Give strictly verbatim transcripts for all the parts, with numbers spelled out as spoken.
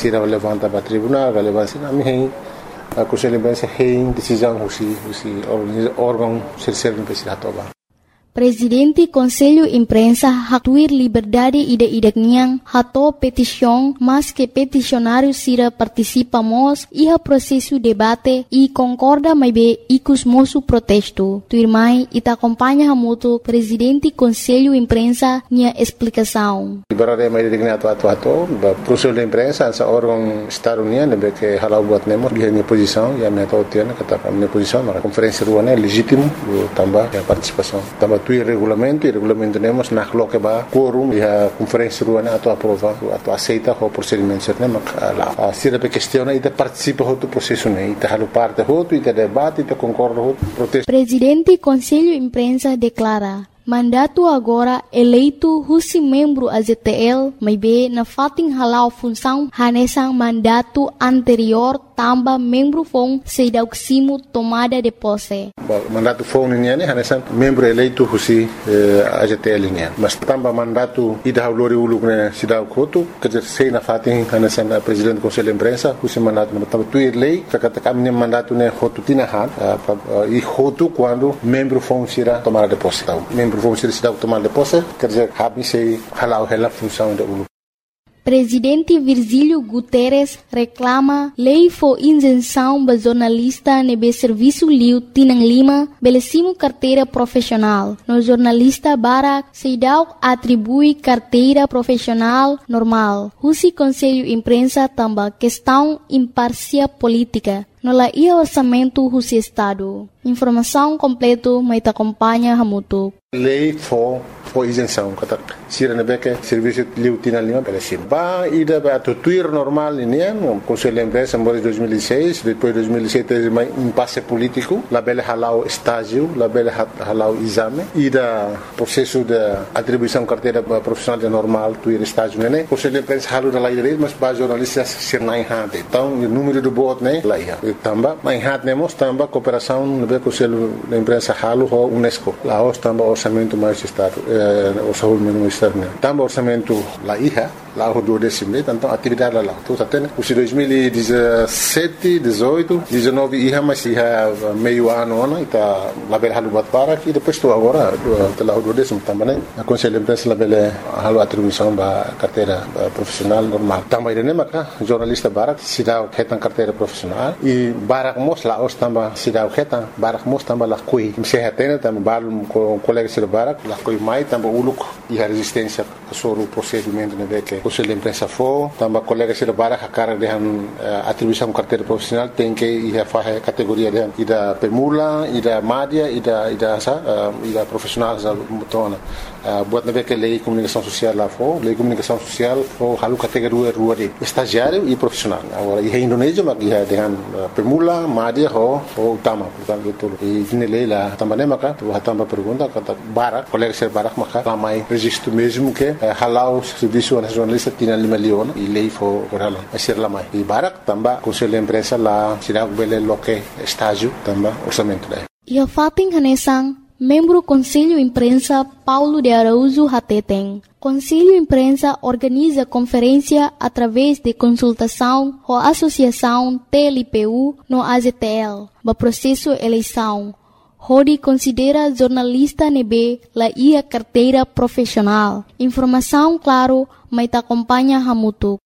Tira levanta para tribunal, levanta na minha a Conselho de Imprensa tem decisão husi husi órgão serserno pesira toba. Presidente Conselho Imprensa hatuir liberdade ida idak niang hato petisyong mas que peticionário sira participamos iha processo debate e concorda mai be ikus mosu protesto. Tuirmai ita acompanha hamuto Presidente Conselho Imprensa nia explicação. Liberdade mai digna atu atu atu Conselho de Imprensa essa órgão Estado União lembra que halau buat nemo dia minha posição ya minha tautiana kata minha posição na conferência ruana é legítimo tambah a participação tambah tu regulamento e regulamento temos na coloca ba quorum e a conferência ruana atu aprova atu aceita o procedimento certo mak lá se da questiona e participa do processo né e halu parte hoto e debate e concorda hoto protesto. Presidente Conselho Imprensa declara mandato agora eleito husi membro A Z T L mai be na fating halau função hanesang mandato anterior tamba membro fong seidauksimo tomada de posse. Mandato fong niya ni hanesang membro eleito husi A Z T L niya. Mas tamba mandato ida haulori uluk ne sidaw koto kajer sei na fating hanesang presidente Conselho de Imprensa husi mandato na tamba tuir lei kakata kami mandato ne hotu tinahan e hotu quando membro fong sira tomada de posse. Membro vamos ser cidade tomar de posse, quer dizer, habe sei halau hela função da U L U. Presidente Virgílio Guterres reclama lei for isenção ba jornalista nebe serviço liu Tinang Lima belecimo carteira profissional. No jornalista Barak Seidau atribui carteira profissional normal. Husi Conselho Imprensa tamba questão imparcial política. No la ia orçamento husi Estado. Informação completo mai ta acompanha hamutu. Lei for for isenção kata sira nebeke serviço liu Tinang Lima belecim. Ba ida ba tuir normal ini no Conselho de Imprensa em dois mil e seis, depois dois mil e sete teve mais impasse político, la bele halau estágio, la bele halau exame, ida processo de atribuição carteira profissional de normal tuir estágio né. Conselho de Imprensa halu da lei mas ba jornalistas ser na hande. Então o número de votos né lá ia. Tamba mai hat nemos tamba cooperação no Conselho de Imprensa halu ho UNESCO. Lá os tamba orçamento mais estado, o orçamento externo. Tamba orçamento lá ia, lá o do décimo, então atividade lá. Então até os dois mil e dezessete, dezoito, dezenove ia mas ia meio ano né, tá lá bel halu bat para e depois tu agora lá o do décimo tamba né. A Conselho de Imprensa lá bel halu atribuição ba carteira profissional normal. Tamba ide né maka jornalista barak sidau ketan carteira profissional e barak mos lá os tamba sidau ketan barak mos tamba lá kui se hatena tamba balum com colega sir barak lá kui mai tamba uluk e a resistência sobre o procedimento né que o Conselho de Imprensa for tamba colega sir barak a cara de atribuição carteira profissional tem que ir a fazer categoria de ida permula ida madia ida ida sa ida profissional za mutona buat nebe que lei comunicação social lá for lei comunicação social for halu categoria rua de estagiário e profissional agora e Indonésia mas ia dengan permula madia ho ho utama portanto itu e ini lei lá também maka tu hatamba pergunta kata barak colega ser barak maka ramai registro mesmo que halau serviço a jornalista tinha lima leon e lei for halau ser lamai e barak tamba Conselho de Imprensa lá sirag bele loke estágio tamba orçamento daí ia fating hanesang membro Conselho Imprensa Paulo de Araújo Hateteng. Conselho Imprensa organiza conferência através de consultação com a Associação T L P U no A Z T L, no processo eleição. Rodi considera jornalista nebe la ia carteira profissional. Informação claro, mas te acompanha hamutu.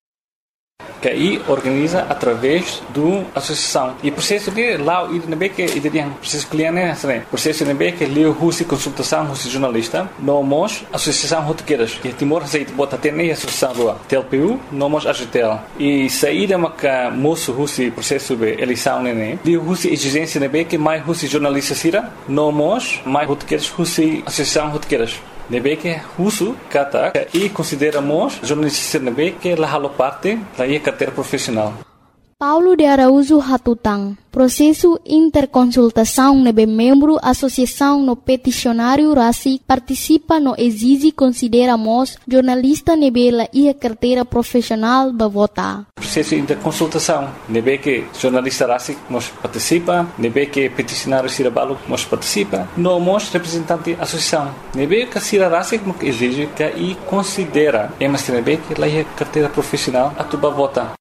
Que aí organiza através do associação e processo de lá o idnebe que idem processo cliente né processo idnebe que leu husi consultação husi jornalista nomos associação rotequeiras que Timor aceita bota ter nem associação rua T L P U nomos A G T L e saída maca moço husi processo de eleição né leu husi exigência nebe que mais husi jornalista sira nomos mais rotequeiras husi associação rotequeiras nebe que husu kata e consideramos jornalista nebe que la halo parte la ia carteira profissional. Paulo de Araújo Hatutang. Processo interconsultação nebe membro associação no peticionário Rasi participa no exige consideramos jornalista nebe la ia carteira profissional ba vota. Processo interconsultação nebe que jornalista Rasi nos participa, nebe que peticionário Sirabalo nos participa, nomos representante associação. Nebe que Sira Rasi nos exige que e considera, mas nebe que la ia carteira profissional atuba vota.